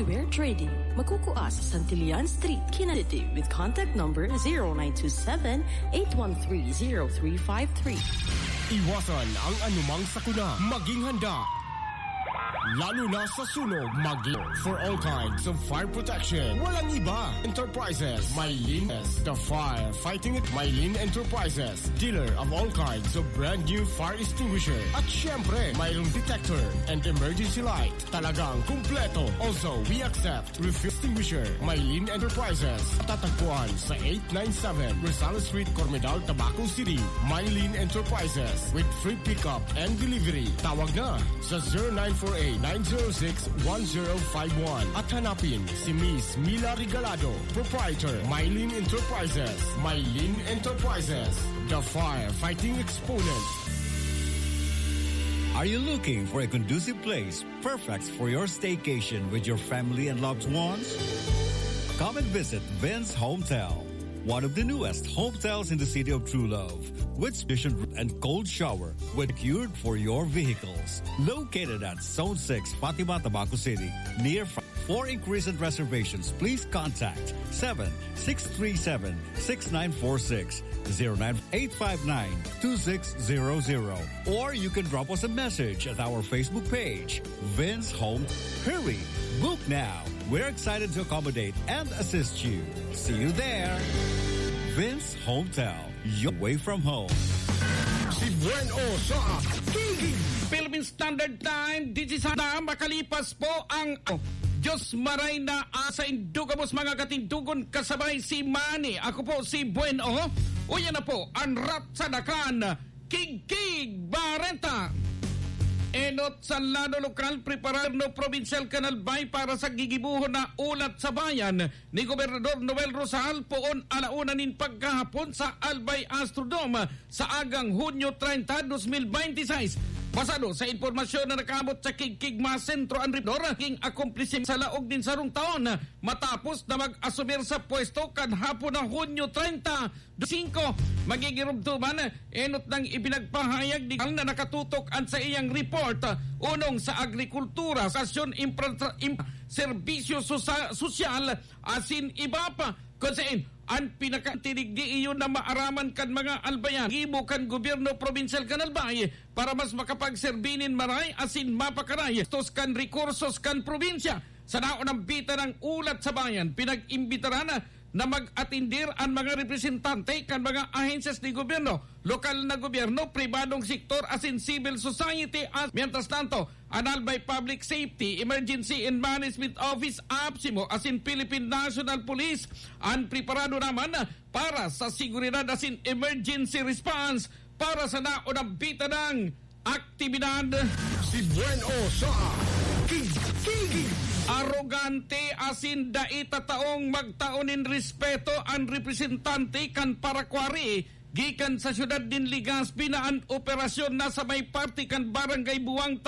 Anywhere Trading. Magkukuha sa Santillan Street, Kinaliti with contact number 0927-813-0353. Iwasan ang anumang sakuna. Maging handa. Lalo na sa sunog, for all kinds of fire protection. Walang iba. Enterprises, Maylin, the fire fighting it. Maylin Enterprises, dealer of all kinds of brand new fire extinguisher. At syempre, mayroong detector and emergency light. Talagang kumpleto. Also, we accept refill extinguisher. Maylin Enterprises, tatagpuan sa 897 Rizal Street, Cormedal, Tabaco City. Maylin Enterprises with free pickup and delivery. Tawag na sa 0948-906-1051 at hanapin si Miss Mila Regalado, proprietor, Maylin Enterprises. Maylin Enterprises, the firefighting exponent. Are you looking for a conducive place perfect for your staycation with your family and loved ones? Come and visit Vince Hometel, one of the newest hotels in the city of True Love, with sufficient and cold shower when secured for your vehicles. Located at Zone 6, Fatima, Tabaco City, near. For inquiries and reservations, please contact 7637-6946, 09859-2600, or you can drop us a message at our Facebook page, Vince Home. Hurry, book now. We're excited to accommodate and assist you. See you there. Vince Hometel, your way from home. Si Bueno sa Philippine Standard Time, Digisada, makalipas po ang Diyos maray na sa indugamos mga katindugon kasabay si Manny. Ako po si Bueno. O yan na po, ang Ratsadakan, Kig Barenta. Enot sa lado lokal, preparar no provincial kanalbay para sa gigibuhon na ulat sa bayan ni Gobernador Noel Rosal poon alauna nin pagkahapon sa Albay Astrodome sa agang Hunyo 30, 2026. Pasado sa informasyon na nakaabot sa Kigkigma Sentro Anripnor, king akumplisim sa laog din sa rong taon matapos na mag-asumir sa pwesto kanhapon na Hunyo 30, 5 magigirumtuman enot nang ipinagpahayag ni na nakatutok an sa iyang report unong sa agrikultura, sasyon, serbisyo sosyal asin iba pa kasi ang pinakatinig di iyon na maaraman kan mga albayan gibo kan gobyerno provincial kan Albay para mas makapagserbinin maray asin mapakaray tos kan rekursos kan probinsya sa naon ng bita ng ulat sa bayan pinag-imbitaran na mag-atindir ang mga representante kan mga ahensyas ni gobyerno, lokal na gobyerno, pribadong sektor asin civil society at mientras tanto, ang Albay Public Safety, Emergency and Management Office APSIMO asin Philippine National Police ang preparado naman para sa seguridad asin emergency response para sa naunang bita ng aktibidad. Si Bueno sa Arogante asin daita taong magtaonin respeto ang representante kan Parakwari gikan sa syudad din Legazpi na ang operasyon na sa may party kan Barangay Buwang